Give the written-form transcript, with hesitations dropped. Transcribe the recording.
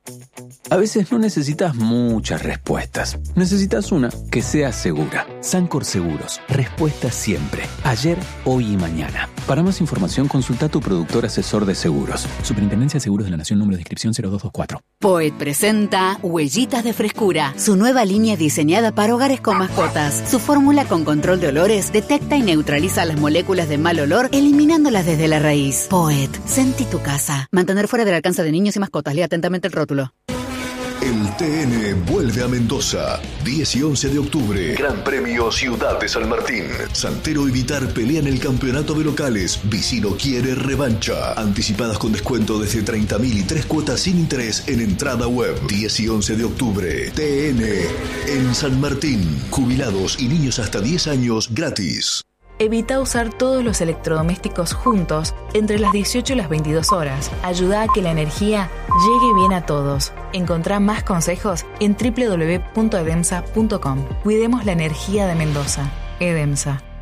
A veces no necesitas muchas respuestas. Necesitas una que sea segura. Sancor Seguros. Respuesta siempre. Ayer, hoy y mañana. Para más información, consulta a tu productor asesor de seguros. Superintendencia de Seguros de la Nación, número de inscripción 0224. Poet presenta Huellitas de Frescura, su nueva línea diseñada para hogares con mascotas. Su fórmula con control de olores detecta y neutraliza las moléculas de mal olor, eliminándolas desde la raíz. Poet, sentí tu casa. Mantener fuera del alcance de niños y mascotas. Lea atentamente el rótulo. El TN vuelve a Mendoza, 10 y 11 de octubre. Gran Premio Ciudad de San Martín. Santero y Vitar pelean el campeonato de locales. Vicino quiere revancha. Anticipadas con descuento desde 30.000 y 3 cuotas sin interés en entrada web. 10 y 11 de octubre. TN en San Martín. Jubilados y niños hasta 10 años gratis. Evita usar todos los electrodomésticos juntos entre las 18 y las 22 horas. Ayuda a que la energía llegue bien a todos. Encontrá más consejos en www.edemsa.com. Cuidemos la energía de Mendoza. Edemsa.